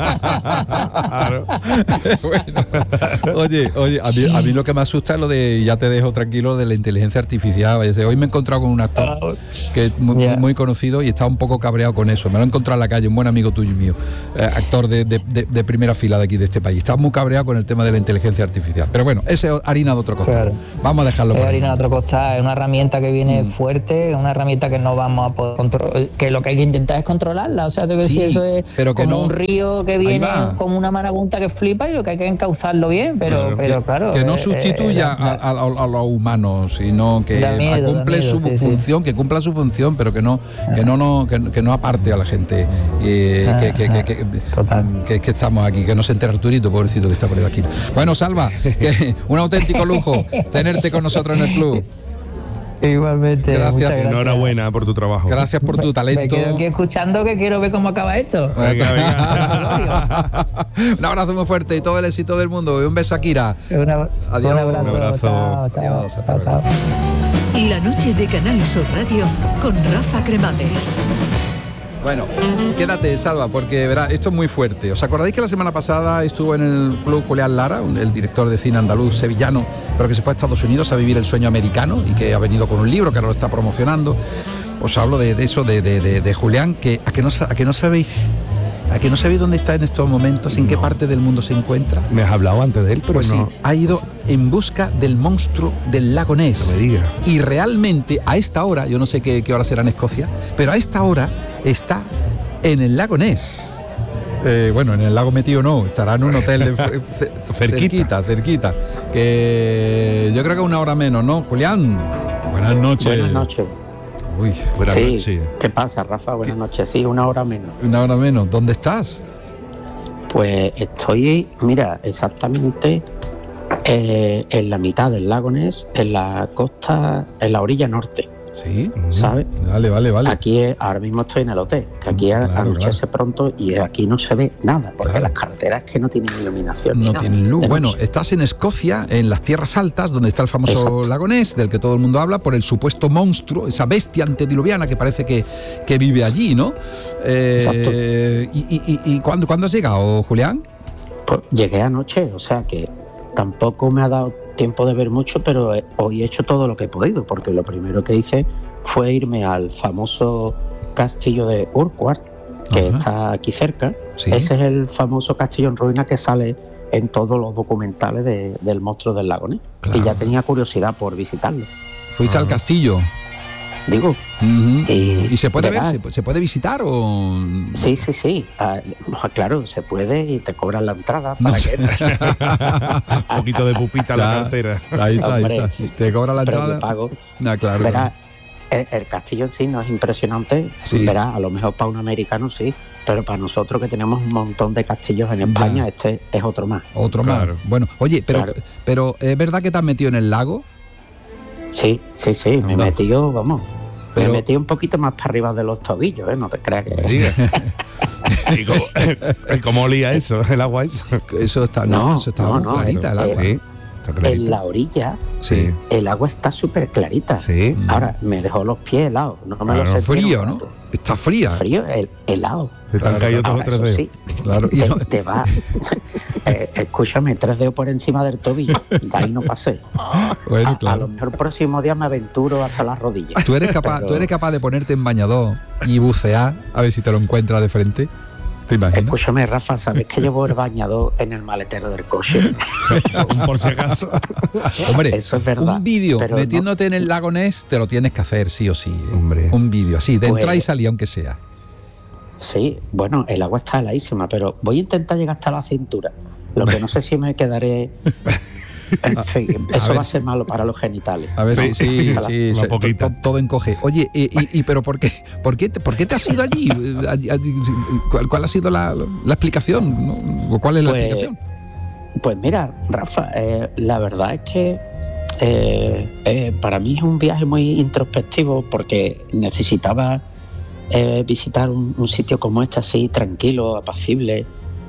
Claro. Bueno, oye, oye, a mí, a mí lo que me asusta es lo de, ya te dejo tranquilo, de la inteligencia artificial. Hoy me he encontrado con un actor que es muy, yeah. muy conocido y estaba un poco cabreado con eso. Me lo he encontrado en la calle, un buen amigo tuyo y mío, eh, actor de, de, de, de primera fila de aquí, de este país. Estaba muy cabreado con el tema de la inteligencia artificial. Pero bueno, ese es harina de otro costal. Claro. Vamos a dejarlo es por ahí. Harina de otro costal, es una herramienta que viene mm. fuerte, es una herramienta que no vamos a poder controlar, que lo que hay que intentar es controlarla. O sea, tengo que sí, decir, eso es pero que como no, un río que viene como una marabunta que flipa y lo que hay que encauzarlo bien, pero claro, pero, que, claro que no eh, sustituya eh, a, a, a, a los humanos, sino que miedo, cumple miedo, su sí, función, sí. que cumpla su función, pero que no, que no, no que, que no aparte a la gente eh, ah, que, que, que, que, que, que estamos aquí, que no se entere Arturito, pobrecito que está por aquí. Bueno, Salva, que un auténtico lujo tenerte con nosotros en el club. Igualmente. Gracias. gracias. Enhorabuena por tu trabajo. Gracias por tu talento. Me quedo aquí escuchando que quiero ver cómo acaba esto. Venga, venga. Un abrazo muy fuerte y todo el éxito del mundo. Y un beso a Kira. Una, Adiós. Un abrazo. Un abrazo. Chao, chao, Adiós, chao, chao. La noche de Canal Sur Radio con Rafa Cremades. Bueno, quédate, Salva, porque verá, esto es muy fuerte. ¿Os acordáis que la semana pasada estuvo en el Club Julián Lara, el director de cine andaluz sevillano, pero que se fue a Estados Unidos a vivir el sueño americano y que ha venido con un libro que ahora lo está promocionando? Os hablo de, de eso, de, de, de, de Julián, que a que no, a que no sabéis... ¿A que no sabéis dónde está en estos momentos? ¿En no. qué parte del mundo se encuentra? Me has hablado antes de él, pero pues no. sí, ha ido en busca del monstruo del lago Ness. No me digas. Y realmente, a esta hora, yo no sé qué, qué hora será en Escocia, pero a esta hora está en el lago Ness. Eh, bueno, en el lago metido no, estará en un hotel de f- c- cerquita, cerquita. Que yo creo que una hora menos, ¿no, Julián? Buenas noches. Buenas noches. Uy, buenas sí. noches. ¿Qué pasa, Rafa? Buenas ¿Qué? noches. Sí, una hora menos. Una hora menos. ¿Dónde estás? Pues estoy, mira, exactamente eh, en la mitad del lago Ness, en la costa, en la orilla norte. Sí, ¿sabes? Vale, vale, vale. Aquí es, ahora mismo estoy en el hotel, que aquí claro, anochece claro. pronto y aquí no se ve nada, porque claro. las carreteras que no tienen iluminación. No ni tienen luz. Bueno, noche. Estás en Escocia, en las tierras altas, donde está el famoso Exacto. lago Ness, del que todo el mundo habla, por el supuesto monstruo, esa bestia antediluviana que parece que, que vive allí, ¿no? Eh, Exacto. ¿Y, y, y ¿cuándo, ¿cuándo has llegado, Julián? Pues llegué anoche, o sea que tampoco me ha dado tiempo de ver mucho, pero hoy he hecho todo lo que he podido, porque lo primero que hice fue irme al famoso castillo de Urquhart, que Ajá. está aquí cerca. ¿Sí? Ese es el famoso castillo en ruina que sale en todos los documentales de, del monstruo del lago Ness. Claro. Y ya tenía curiosidad por visitarlo. ¿Fuiste Ajá. al castillo? Digo. Uh-huh. y, ¿Y se puede ver? ¿Se, ¿Se puede visitar o...? Sí, sí, sí. Ah, claro, se puede y te cobran la entrada para no. que entres. Un poquito de pupita en la cartera. Ahí está, Hombre, ahí está. Te cobran la entrada. Pero pago. Ah, claro. Verás, el, el castillo en sí no es impresionante. Sí. Verás, a lo mejor para un americano sí, pero para nosotros que tenemos un montón de castillos en España, ya. este es otro más. Otro claro. más. Bueno, oye, pero, claro. pero ¿es verdad que te has metido en el lago? Sí, sí, sí. Me he metido, vamos... Pero... Me metí un poquito más para arriba de los tobillos, ¿eh? No te creas que... ¿Y cómo, cómo olía eso, el agua eso? Eso está, no, no eso está no, muy no, clarita, el agua. Eh, en la orilla, sí. el agua está súper clarita. Sí. Ahora, me dejó los pies helados. No me claro, lo sé frío, ¿no? Está fría. Frío, el, helado. Se te han caído dos o tres dedos. Sí, claro. Te, te va... eh, escúchame, tres dedos por encima del tobillo. De ahí no pasé. Bueno, a, claro. a lo mejor el próximo día me aventuro hasta las rodillas. ¿Tú eres capaz, Pero... ¿tú eres capaz de ponerte en bañador y bucear a ver si te lo encuentras de frente? ¿Te imaginas? Escúchame, Rafa, ¿sabes que llevo el bañador en el maletero del coche? Un por si acaso. Hombre, eso es verdad. Un vídeo metiéndote no... en el lago Ness te lo tienes que hacer sí o sí. ¿eh? Hombre. Un vídeo así, de pues... entrada y salida, aunque sea. Sí, bueno, el agua está heladísima, pero voy a intentar llegar hasta la cintura. Lo que no sé si me quedaré... En fin, eso va a ser malo para los genitales. A ver, sí, sí, sí, sí to, todo encoge. Oye, y, y, y pero ¿por qué, por qué, te, por qué te has ido allí? ¿Cuál, cuál ha sido la, la explicación? ¿No? ¿O cuál es la pues, explicación? Pues mira, Rafa, eh, la verdad es que eh, eh, para mí es un viaje muy introspectivo porque necesitaba eh, visitar un, un sitio como este así, tranquilo, apacible.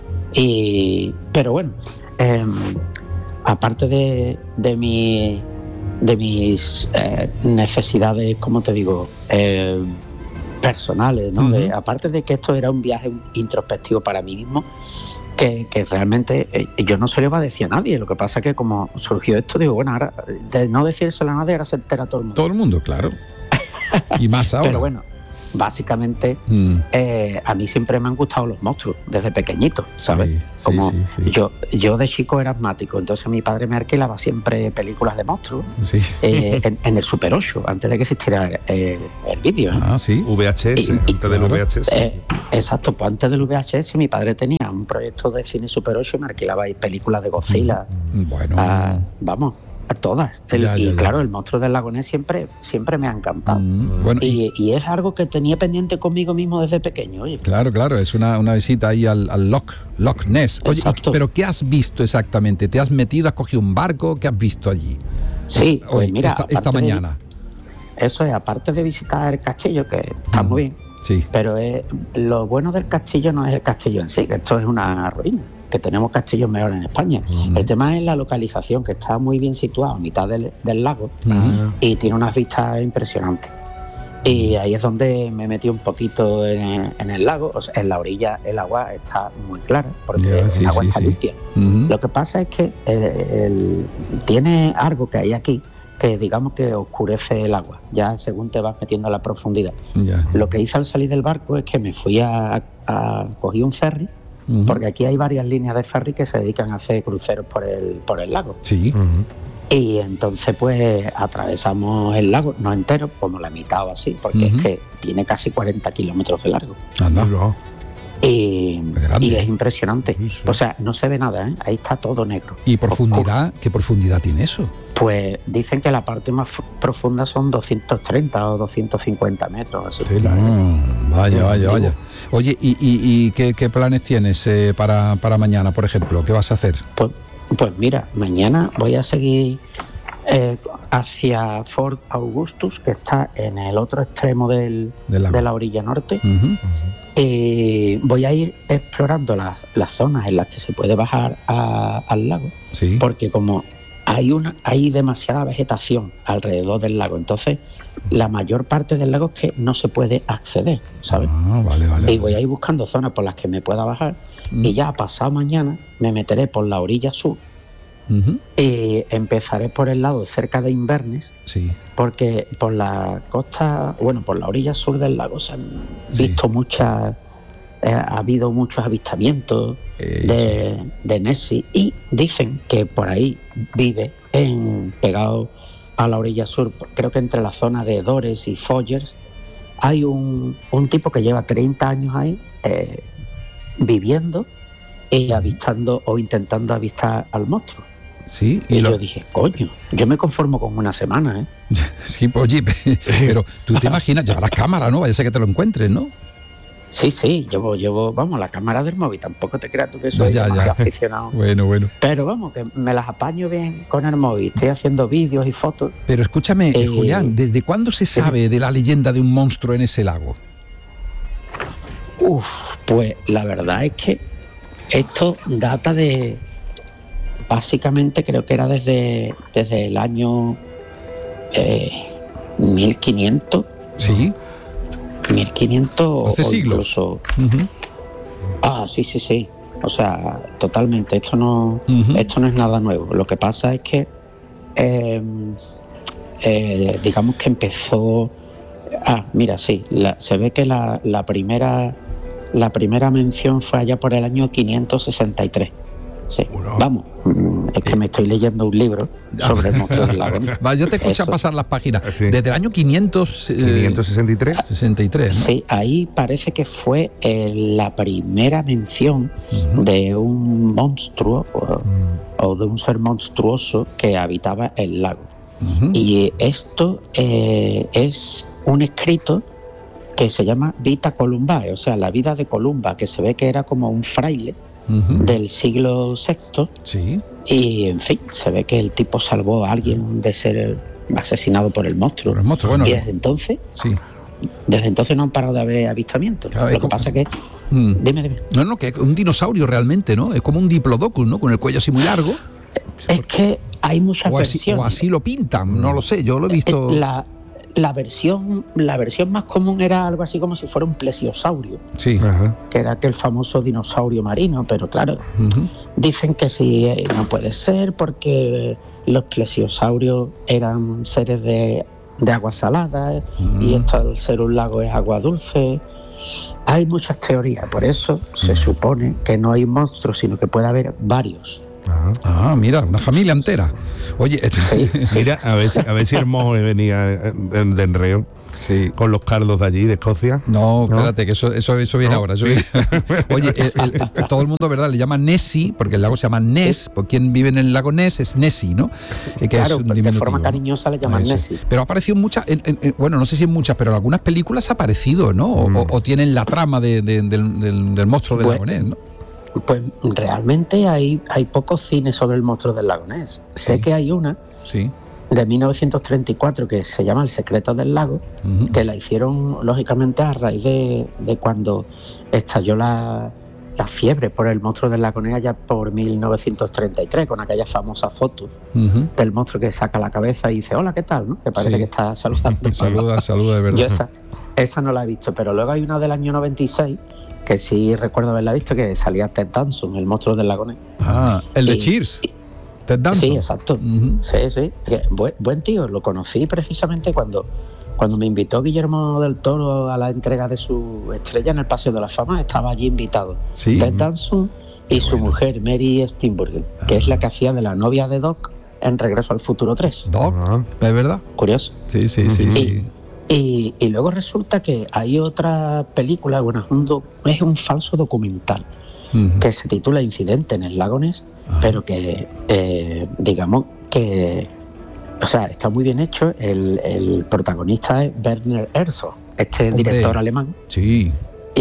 Y, pero bueno, eh, aparte de, de, mi, de mis eh, necesidades, como te digo, eh, personales, ¿no? Uh-huh. de, aparte de que esto era un viaje introspectivo para mí mismo, que, que realmente eh, yo no se lo iba a decir a nadie. Lo que pasa es que como surgió esto, digo, bueno, ahora de no decírselo a nadie, ahora se entera todo el mundo. Todo el mundo, claro. Y más ahora. Pero bueno, básicamente mm. eh, a mí siempre me han gustado los monstruos desde pequeñito, ¿sabes? Sí, como sí, sí, sí. yo yo de chico era asmático, entonces mi padre me alquilaba siempre películas de monstruos sí. eh, en, en el Super ocho, antes de que existiera eh, el vídeo, ¿eh? Ah, sí. V H S, y, antes y, del V H S. Eh, exacto, pues antes del V H S mi padre tenía un proyecto de cine Super ocho y me alquilaba ahí películas de Godzilla. Bueno. Ah, vamos. A todas. El, ya, ya, y claro, ya. el monstruo del lago Ness siempre, siempre me ha encantado. Mm, bueno, y, y, y es algo que tenía pendiente conmigo mismo desde pequeño. Oye. Claro, claro, es una, una visita ahí al, al Loch, Loch Ness. Oye, y, ¿pero qué has visto exactamente? ¿Te has metido, has cogido un barco? ¿Qué has visto allí? Sí, pues Hoy, mira, esta, esta mañana. De, eso es, aparte de visitar el castillo, que está mm, muy bien. Sí. Pero es, lo bueno del castillo no es el castillo en sí, que esto es una ruina, que tenemos castillos mejores en España. Uh-huh. El tema es la localización, que está muy bien situado a mitad del, del lago uh-huh. y tiene unas vistas impresionantes. Y ahí es donde me metí un poquito en el, en el lago. O sea, en la orilla el agua está muy clara, porque Ya, sí, el agua sí, está sí. limpia. Ujú. Lo que pasa es que el, el- tiene algo que hay aquí que digamos que oscurece el agua, ya según te vas metiendo a la profundidad. Ya. Lo que hice al salir del barco es que me fui a, a cogí un ferry, Ujú. porque aquí hay varias líneas de ferry que se dedican a hacer cruceros por el, por el lago. Sí. Ujú. Y entonces pues atravesamos el lago, no entero, como la mitad o así, porque Ujú. es que tiene casi cuarenta kilómetros de largo. Anda. No. Y, Muy grande. y es impresionante. Sí, sí. O sea, no se ve nada, ¿eh? Ahí está todo negro. ¿Y profundidad? ¿Qué profundidad tiene eso? Pues dicen que la parte más f- profunda son doscientos treinta o doscientos cincuenta metros, así. Sí, la- Ah, vaya, vaya, Digo. vaya. Oye, ¿y, y, y qué, qué planes tienes eh, para, para mañana, por ejemplo? ¿Qué vas a hacer? Pues, pues mira, mañana voy a seguir eh, hacia Fort Augustus, que está en el otro extremo del- Del lago. de la orilla norte. Ujú. Y voy a ir explorando las, las zonas en las que se puede bajar a- al lago, Sí. porque como hay una hay demasiada vegetación alrededor del lago, entonces la mayor parte del lago es que no se puede acceder, ¿sabes? Ah, vale, vale. Y voy a ir buscando zonas por las que me pueda bajar Mm. y ya pasado mañana me meteré por la orilla sur Ujú. y empezaré por el lado cerca de Inverness, Sí. porque por la costa, bueno, por la orilla sur del lago se han Sí. visto muchas, eh, ha habido muchos avistamientos Eh, de, de Nessie, y dicen que por ahí vive en pegado a la orilla sur, creo que entre la zona de Dores y Foggers hay un, un tipo que lleva treinta años ahí eh, viviendo y avistando o intentando avistar al monstruo. Sí, Y, y lo- yo dije, coño, yo me conformo con una semana, ¿eh? sí, pues, oye, pero tú te imaginas, llevarás cámara, ¿no? Vaya a ser que te lo encuentres, ¿no? Sí, sí, llevo, llevo, vamos, la cámara del móvil, tampoco te creas tú que soy Ya, ya, demasiado ya. aficionado. Bueno, bueno. Pero vamos, que me las apaño bien con el móvil, estoy haciendo vídeos y fotos. Pero escúchame, Eh, Julián, ¿desde cuándo se sabe de la leyenda de un monstruo en ese lago? Uf, pues la verdad es que esto data de, básicamente creo que era desde, desde el año eh, mil quinientos, Sí. mil quinientos Hace o siglos. incluso... Ujú. Ah, sí, sí, sí. O sea, totalmente. Esto no, Ujú. esto no es nada nuevo. Lo que pasa es que, eh, eh, digamos que empezó. Ah, mira, sí. la- se ve que la, la primera, la primera mención fue allá por el año quinientos sesenta y tres. Sí. Bueno. Vamos, mm, es que me estoy leyendo un libro sobre el monstruo del lago, ¿no? Va, yo te escucho Eso. pasar las páginas. Sí. Desde el año quinientos, eh, quinientos sesenta y tres. sesenta y tres, ¿no? Sí, ahí parece que fue eh, la primera mención Ujú. de un monstruo o, Mm. o de un ser monstruoso que habitaba el lago. Ujú. Y esto eh, es un escrito que se llama Vita Columbae, o sea, la vida de Columba, que se ve que era como un fraile Ujú. del siglo sexto, Sí. y en fin, se ve que el tipo salvó a alguien de ser asesinado por el monstruo. Por el monstruo, bueno. Y desde entonces, Sí. desde entonces no han parado de haber avistamientos. Claro, es Lo que como- pasa que, Mm. dime, dime. No, no, que es un dinosaurio realmente, ¿no? Es como un diplodocus, ¿no? Con el cuello así muy largo. Es que hay muchas O así, versiones. o así lo pintan, no lo sé, yo lo he visto. Eh, La, la versión, la versión más común era algo así como si fuera un plesiosaurio, Sí. Ajá. que era aquel famoso dinosaurio marino, pero claro, Ujú. dicen que sí, eh, no puede ser porque los plesiosaurios eran seres de, de agua salada, eh, y Mm. esto al ser un lago es agua dulce. Hay muchas teorías, por eso se supone que no hay un monstruo, sino que puede haber varios. Ajá. Ah, mira, una familia entera. Oye, este- Sí, sí. Mira, a ver, si, a ver si el mojo venía eh, de, de enreo sí. con los cardos de allí, de Escocia. No, espérate, que eso, eso, eso viene No, ahora. eso sí. viene- Oye, el- el- el- todo el mundo, ¿verdad? Le llama Nessie, porque el lago se llama Ness, por quien vive en el lago Ness es Nessie, ¿no? Eh, que Claro, es un de diminutivo, forma ¿no? cariñosa le llaman Eso. Nessie. Pero ha aparecido en muchas, en- en- en- bueno, no sé si en muchas, pero en algunas películas ha aparecido, ¿no? O, Mm. o- o tienen la trama de- de- del, del- del monstruo del Pues- lago Ness, ¿no? Pues realmente hay, hay pocos cines sobre el monstruo del lago Ness. Sé Sí. que hay una Sí. de mil novecientos treinta y cuatro que se llama El secreto del lago, Ujú. que la hicieron lógicamente a raíz de, de cuando estalló la, la fiebre por el monstruo del lago Ness ya por mil novecientos treinta y tres, con aquella famosa foto uh-huh. del monstruo que saca la cabeza y dice, hola, ¿qué tal? ¿no? Que parece sí. que está saludando. Saluda, saluda, de verdad. Yo esa, esa no la he visto, pero luego hay una del año noventa y seis, que sí recuerdo haberla visto, que salía Ted Danson, el monstruo del lago Ness. Ah, el de y, Cheers. Y, Ted Danson. Sí, exacto. Uh-huh. Sí, sí. Buen, buen tío, lo conocí precisamente cuando... Cuando me invitó Guillermo del Toro a la entrega de su estrella en el Paseo de la Fama, estaba allí invitado. ¿Sí? Ted Danson y su mujer, Mary Steenburgen, que es la que hacía de la novia de Doc en Regreso al Futuro tres. ¿Doc? ¿Es verdad? Curioso. Sí, sí, sí. Y, sí. y, y luego resulta que hay otra película, bueno, es un, do, es un falso documental, uh-huh. que se titula Incidente en el Lago Ness, uh-huh. pero que, eh, digamos que... O sea, está muy bien hecho. El, el protagonista es Werner Herzog, este Hombre, director alemán. Sí.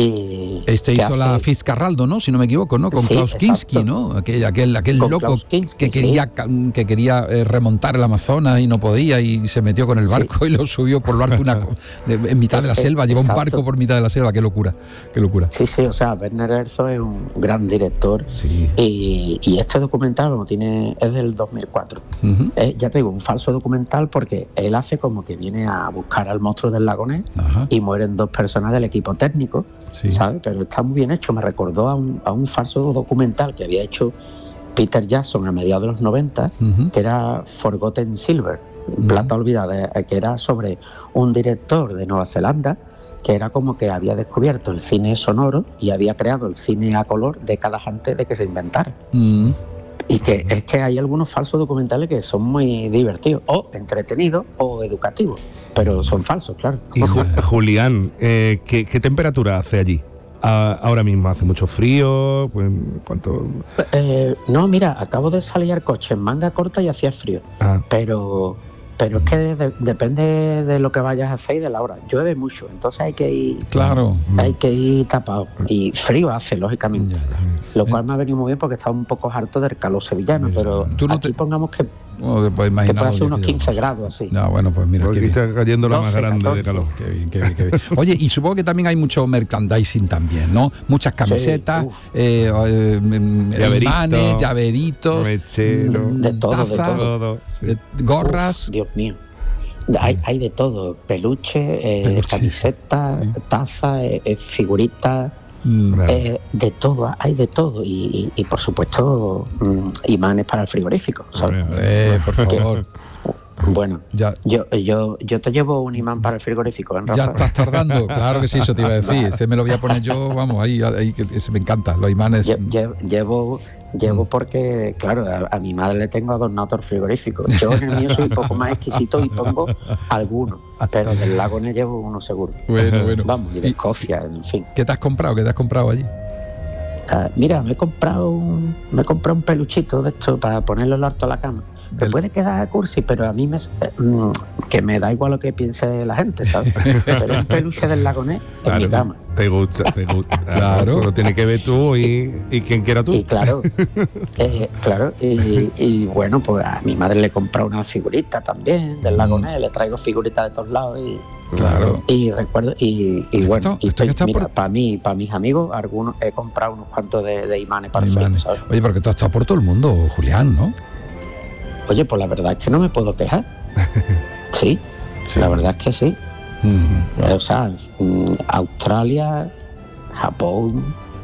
Y este hizo hace... la Fitzcarraldo, ¿no? Si no me equivoco, ¿no? Con sí, Klaus Kinski, ¿no? Aquel, aquel, aquel con loco Kinski, que quería, sí. que quería eh, remontar el Amazonas y no podía y se metió con el barco sí. y lo subió por lo alto una, de, en mitad es, de la selva. Es, llevó exacto. un barco por mitad de la selva. Qué locura, qué locura. Sí, sí. O sea, Werner Herzog es un gran director. Sí. Y, y este documental, como tiene, es del dos mil cuatro. Uh-huh. Eh, ya te digo, un falso documental porque él hace como que viene a buscar al monstruo del lago Ness y mueren dos personas del equipo técnico. Sí. ¿Sabes? Pero está muy bien hecho. Me recordó a un, a un falso documental que había hecho Peter Jackson a mediados de los noventa, uh-huh. que era Forgotten Silver, uh-huh. Plata Olvidada, que era sobre un director de Nueva Zelanda que era como que había descubierto el cine sonoro y había creado el cine a color décadas antes de que se inventara. Uh-huh. Y que es que hay algunos falsos documentales que son muy divertidos, o entretenidos o educativos, pero son falsos, claro. Y Ju- Julián, eh, ¿qué, ¿qué temperatura hace allí? Ah, ahora mismo hace mucho frío, pues, ¿cuánto? Eh, no, mira, acabo de salir al coche en manga corta y hacía frío, ah. pero pero es que de, de, depende de lo que vayas a hacer y de la hora. Llueve mucho, entonces hay que ir, claro, hay que ir tapado y frío hace, lógicamente. Ya, ya. Lo cual me ha venido muy bien porque estaba un poco harto del calor sevillano, mira, pero no aquí te... pongamos que Oh, que puede hacer unos quince grados así. No, bueno, pues mira, aquí está cayendo la más grande catorce de calor. Qué bien, qué bien, qué bien. Oye, y supongo que también hay mucho merchandising también, ¿no? Muchas camisetas, sí, eh, eh, Llaverito, imanes, llaveritos, mechero, de todo, tazas, de todo. Sí. gorras. Uf, Dios mío. Hay, hay de todo, peluche, eh, peluche. camisetas, sí. tazas, eh, figuritas. Eh, de todo, hay de todo y, y, y por supuesto mmm, imanes para el frigorífico, ¿sabes? Eh, por favor. Bueno, ya. yo, yo, yo te llevo un imán para el frigorífico, ¿eh, Rafa? Ya estás tardando, claro que sí, eso te iba a decir. Este me lo voy a poner yo, vamos, ahí, ahí que me encanta, los imanes. Yo, yo, llevo, llevo porque, claro, a, a mi madre le tengo adornado el frigorífico. Yo en el mío soy un poco más exquisito y pongo algunos, pero del lago Ness llevo uno seguro. Bueno, bueno. Vamos, y de Escocia, en fin. ¿Qué te has comprado? ¿Qué te has comprado allí? Uh, mira, me he comprado un, me he comprado un peluchito de esto para ponerlo al alto a la cama. Te el... puede quedar cursi, pero a mí me eh, mm, que me da igual lo que piense la gente, ¿sabes? Pero un peluche del lago Ness en claro, mi cama. Te gusta, te gusta. Claro. Lo tienes que ver tú y, y quien quiera tú. Y claro, eh, claro, y, y bueno, pues a mi madre le he comprado una figurita también del lago Ness, le traigo figuritas de todos lados y claro. Y recuerdo, y, y bueno, esto, y estoy, esto mira, por... para mí, para mis amigos, algunos he comprado unos cuantos de, de imanes para imanes. el frío, ¿sabes? Oye, porque tú has estado por todo el mundo, Julián, ¿no? Oye, pues la verdad es que no me puedo quejar. Sí, sí. La verdad es que sí. Mm, wow. O sea, Australia, Japón,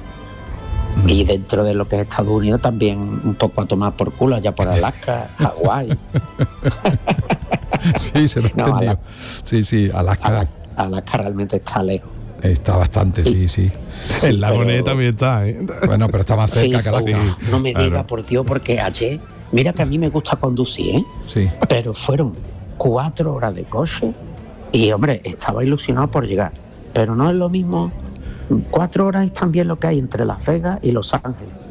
mm. y dentro de lo que es Estados Unidos también un poco a tomar por culo, allá por Alaska, Hawái. Sí, se lo no, entendió. Alaska, sí, sí, Alaska. Alaska. Alaska realmente está lejos. Está bastante, sí, sí. sí el lago Ness también está, ¿eh? Bueno, pero está más cerca sí, que Alaska. Sí. No me diga, claro. Por Dios, porque ayer, mira que a mí me gusta conducir, ¿eh? Sí. Pero fueron cuatro horas de coche y, hombre, estaba ilusionado por llegar. Pero no es lo mismo. Cuatro horas es también lo que hay entre Las Vegas y Los Ángeles.